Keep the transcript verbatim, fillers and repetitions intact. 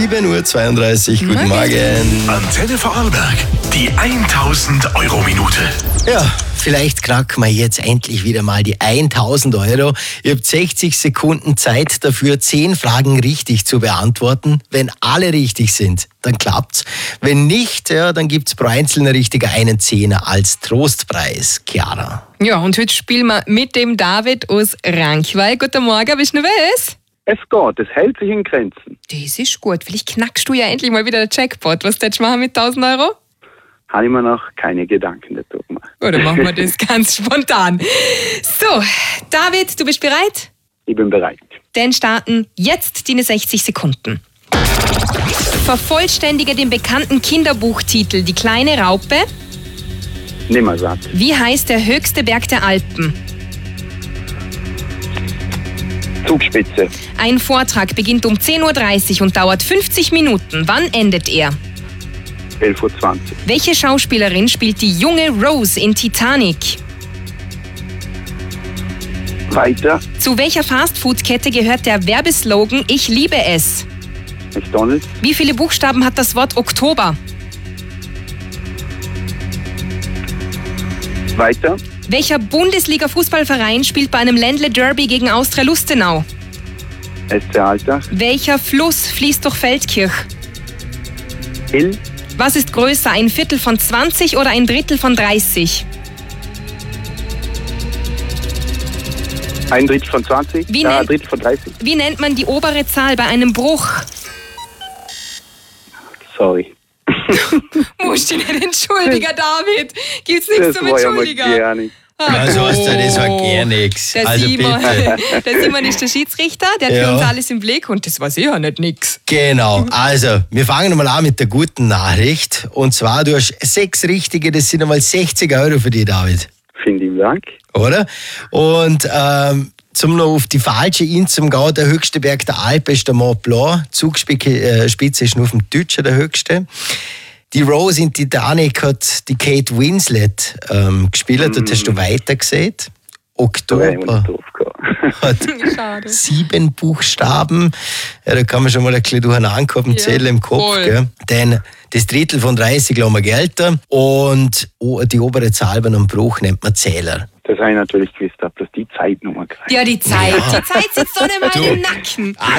sieben Uhr zweiunddreißig. Guten Morgen. Antenne Vorarlberg, die tausend Euro Minute. Ja, vielleicht knacken wir jetzt endlich wieder mal die tausend Euro. Ihr habt sechzig Sekunden Zeit dafür, zehn Fragen richtig zu beantworten. Wenn alle richtig sind, dann klappt's. Wenn nicht, ja, dann gibt's pro einzelner Richtiger einen Zehner als Trostpreis. Chiara. Ja, und heute spielen wir mit dem David aus Rankweil. Guten Morgen, bist du nervös? Es geht, es hält sich in Grenzen. Das ist gut, vielleicht knackst du ja endlich mal wieder den Jackpot. Was willst du machen mit tausend Euro? Habe ich mir noch keine Gedanken dazu gemacht. Oder machen wir das ganz spontan. So, David, du bist bereit? Ich bin bereit. Dann starten jetzt deine sechzig Sekunden. Vervollständige den bekannten Kinderbuchtitel Die kleine Raupe. Nimmersatt. Wie heißt der höchste Berg der Alpen? Zugspitze. Ein Vortrag beginnt um zehn Uhr dreißig und dauert fünfzig Minuten. Wann endet er? elf Uhr zwanzig. Welche Schauspielerin spielt die junge Rose in Titanic? Weiter. Zu welcher Fastfood-Kette gehört der Werbeslogan Ich liebe es? McDonald's. Wie viele Buchstaben hat das Wort Oktober? Weiter. Welcher Bundesliga-Fußballverein spielt bei einem Ländle-Derby gegen Austria Lustenau? S C Alltag. Welcher Fluss fließt durch Feldkirch? Ill. Was ist größer, ein Viertel von zwanzig oder ein Drittel von dreißig? Ein Drittel von zwanzig. Wie ja, ein nennt- Drittel von dreißig. Wie nennt man die obere Zahl bei einem Bruch? Sorry. Musst du dich nicht entschuldigen, David. Gibt's nichts Das zum war ja mal Entschuldigen. gar nicht. Was heißt denn, das war gar nichts. Der, Also Simon, bitte. der Simon ist der Schiedsrichter, der hat Ja. für uns alles im Blick und das war sicher nicht nix. Genau, also wir fangen mal an mit der guten Nachricht. Und zwar, du hast sechs Richtige, das sind einmal sechzig Euro für dich, David. Vielen Dank. Oder? Und ähm, zum noch auf die falsche Inn zum gehen, der höchste Berg der Alpen ist der Mont Blanc. Zugspitze äh, Spitze ist nur auf dem Deutschen der höchste. Die Rose in Titanic hat die Kate Winslet ähm, gespielt, mm. dort hast du weiter gesehen. Da wäre ich mal Oktober drauf gekommen. hat Schade. sieben Buchstaben. Ja, da kann man schon mal ein bisschen durcheinander kommen, Ja, Zählen im Kopf. voll. Gell? Denn das Drittel von dreißig lassen wir gelten und die obere Zahl bei einem Bruch nennt man Zähler. Das habe ich natürlich gewusst, dass die Zeitnummer kriegt. Ja, die Zeit. Ja. Die Zeit sitzt so nicht mal Du. im Nacken.